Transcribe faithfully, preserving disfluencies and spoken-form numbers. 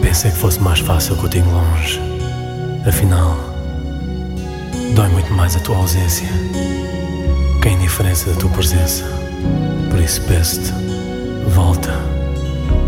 Pensei que fosse mais fácil contigo longe. Afinal, dói muito mais a tua ausência que a indiferença da tua presença. Por isso peço-te, volta.